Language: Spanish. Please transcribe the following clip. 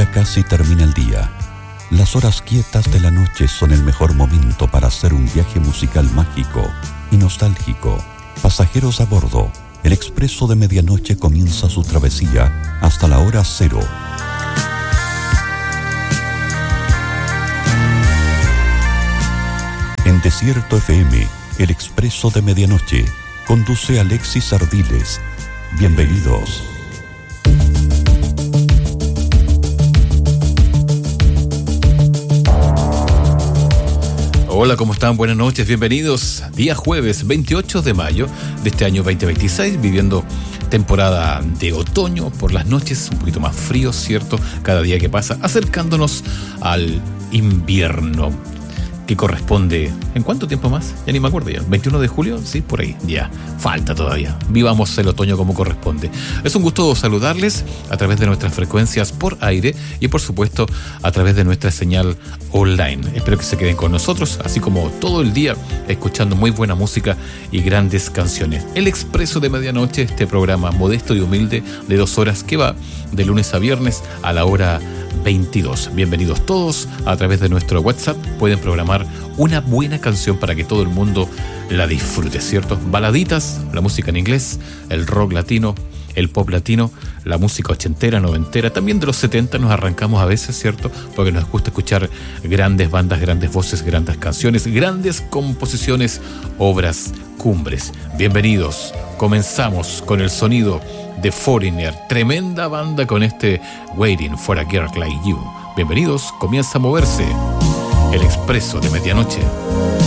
Ya casi termina el día. Las horas quietas de la noche son el mejor momento para hacer un viaje musical mágico y nostálgico. Pasajeros a bordo, el expreso de medianoche comienza su travesía hasta la hora cero. En Desierto FM, el expreso de medianoche, conduce Alexis Ardiles. Bienvenidos. Hola, ¿cómo están? Buenas noches, bienvenidos. Día jueves 28 de mayo de este año 2026, viviendo temporada de otoño, por las noches un poquito más frío, ¿cierto? Cada día que pasa, acercándonos al invierno, que corresponde, ¿en cuánto tiempo más? Ya ni me acuerdo ya, 21 de julio, sí, por ahí, ya, falta todavía. Vivamos el otoño como corresponde. Es un gusto saludarles a través de nuestras frecuencias por aire y por supuesto a través de nuestra señal online. Espero que se queden con nosotros, así como todo el día escuchando muy buena música y grandes canciones. El Expreso de Medianoche, este programa modesto y humilde de 2 horas que va de lunes a viernes a la hora 22. Bienvenidos todos a través de nuestro WhatsApp. Pueden programar una buena canción para que todo el mundo la disfrute, ¿cierto? Baladitas, la música en inglés, el rock latino, el pop latino, la música ochentera, noventera, también de los 70 nos arrancamos a veces, ¿cierto? Porque nos gusta escuchar grandes bandas, grandes voces, grandes canciones, grandes composiciones, obras cumbres. Bienvenidos. Comenzamos con el sonido de Foreigner, tremenda banda con este Waiting for a Girl Like You. Bienvenidos, comienza a moverse el expreso de medianoche.